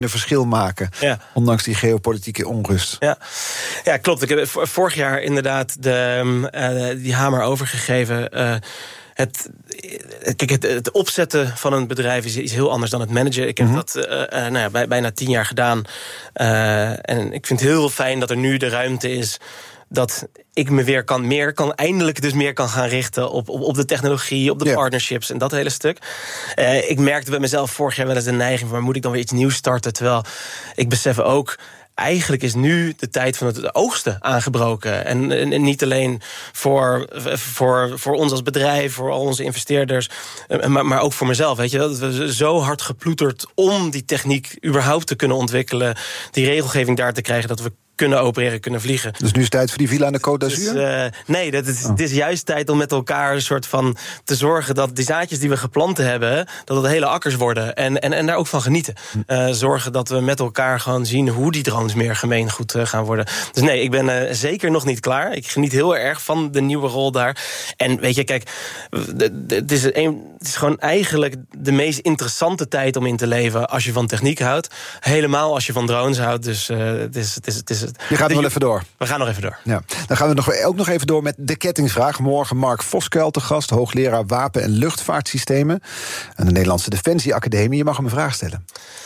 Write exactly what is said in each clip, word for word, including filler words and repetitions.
een verschil maken, ja. Ondanks die geopolitieke onrust. Ja, ja klopt. Ik heb vorig jaar inderdaad de, uh, die hamer overgegeven. Uh, Het, kijk, het, het opzetten van een bedrijf is, is heel anders dan het managen. Ik heb mm-hmm. dat uh, uh, nou ja, bij, bijna tien jaar gedaan. Uh, en ik vind het heel fijn dat er nu de ruimte is dat ik me weer kan meer kan eindelijk dus meer kan gaan richten op, op, op de technologie, op de yeah. partnerships en dat hele stuk. Uh, ik merkte bij mezelf vorig jaar wel eens de neiging van, maar moet ik dan weer iets nieuws starten? Terwijl ik besef ook, eigenlijk is nu de tijd van het oogsten aangebroken. En, en, en niet alleen voor, voor, voor ons als bedrijf, voor al onze investeerders, maar, maar ook voor mezelf. Weet je, dat we zo hard geploeterd om die techniek überhaupt te kunnen ontwikkelen, die regelgeving daar te krijgen, dat we kunnen opereren, kunnen vliegen. Dus nu is het tijd voor die villa aan de Côte d'Azur? Dus, uh, nee, dat is, oh. het is juist tijd om met elkaar een soort van te zorgen dat die zaadjes die we geplant hebben, dat het hele akkers worden. En, en, en daar ook van genieten. Uh, zorgen dat we met elkaar gewoon zien hoe die drones meer gemeengoed uh, gaan worden. Dus nee, ik ben uh, zeker nog niet klaar. Ik geniet heel erg van de nieuwe rol daar. En weet je, kijk, het is, een, het is gewoon eigenlijk de meest interessante tijd om in te leven als je van techniek houdt. Helemaal als je van drones houdt. Dus uh, het is, het is, het is Je gaat nog wel even door. We gaan nog even door. Ja. Dan gaan we nog, ook nog even door met de kettingvraag. Morgen Mark Voskuil te gast, hoogleraar wapen- en luchtvaartsystemen aan de Nederlandse Defensie Academie. Je mag hem een vraag stellen.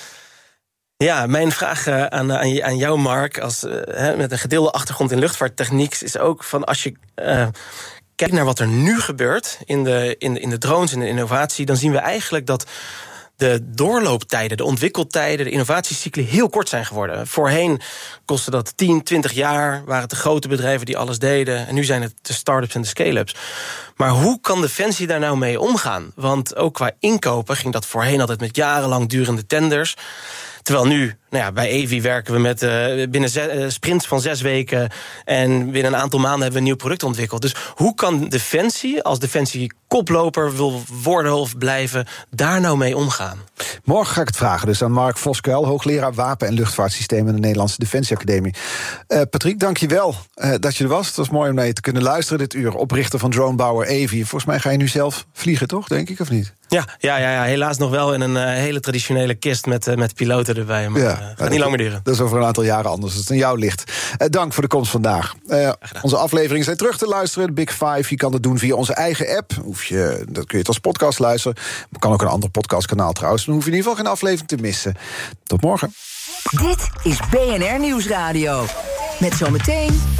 Ja, mijn vraag uh, aan, aan, aan jou, Mark, als, uh, he, met een gedeelde achtergrond in luchtvaarttechniek, is ook van als je Uh, kijkt naar wat er nu gebeurt in de, in de, in de drones en de innovatie, dan zien we eigenlijk dat de doorlooptijden, de ontwikkeltijden, de innovatiecycli heel kort zijn geworden. Voorheen kostte dat tien, twintig jaar, waren het de grote bedrijven die alles deden, en nu zijn het de start-ups en de scale-ups. Maar hoe kan Defensie daar nou mee omgaan? Want ook qua inkopen ging dat voorheen altijd met jarenlang durende tenders. Terwijl nu, nou ja, bij Evi werken we met uh, binnen zes, uh, sprints van zes weken en binnen een aantal maanden hebben we een nieuw product ontwikkeld. Dus hoe kan Defensie, als Defensie koploper wil worden of blijven, daar nou mee omgaan? Morgen ga ik het vragen dus aan Mark Voskuil, hoogleraar wapen- en luchtvaartsystemen aan de Nederlandse Defensie Academie. Uh, Patrick, dank je wel uh, dat je er was. Het was mooi om naar je te kunnen luisteren dit uur. Oprichter van dronebouwer Evi. Volgens mij ga je nu zelf vliegen, toch? Denk ik, of niet? Ja, ja, ja, ja, helaas nog wel in een uh, hele traditionele kist met, uh, met piloten erbij. Maar ja, uh, gaat niet lang meer duren. Dat is over een aantal jaren anders. Dat het aan jou ligt. Uh, dank voor de komst vandaag. Uh, onze afleveringen zijn terug te luisteren. De Big Five. Je kan dat doen via onze eigen app. Hoef je, dat kun je het als podcast luisteren. Maar kan ook een ander podcastkanaal trouwens. Dan hoef je in ieder geval geen aflevering te missen. Tot morgen. Dit is B N R Nieuwsradio. Met zometeen